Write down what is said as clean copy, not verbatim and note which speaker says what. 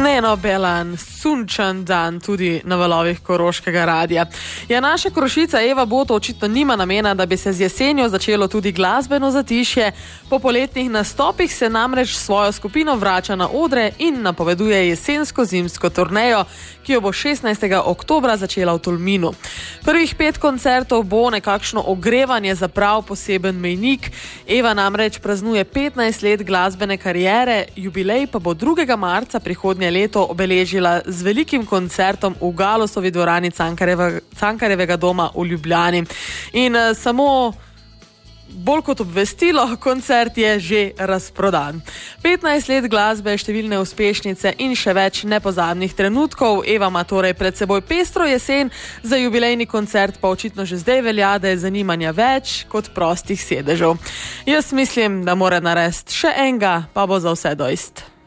Speaker 1: Belan, sunčan dan tudi na valovih Koroškega radia. Ja, naša Korošica Eva Boto očitno nima namena, da bi se z jesenjo začelo tudi glasbeno zatišje. Po poletnih nastopih se namreč svojo skupino vrača na odre in napoveduje jesensko-zimsko turnejo, ki jo bo 16. oktobra začela v Tolminu. Prvih 5 koncertov bo nekakšno ogrevanje za prav poseben mejnik. Eva namreč praznuje 15 let glasbene kariere, jubilej pa bo 2. marca prihodnje leto obeležila z velikim koncertom v Galusovi dvorani Cankarjevega doma v Ljubljani. In samo bolj kot obvestilo, koncert je že razprodan. 15 let glasbe, številne uspešnice in še več nepozabnih trenutkov. Eva ima torej pred seboj pestro jesen, za jubilejni koncert pa očitno že zdaj velja, da je zanimanja več kot prostih sedežev. Jaz mislim, da mora narediti še enega, pa bo za vse doist.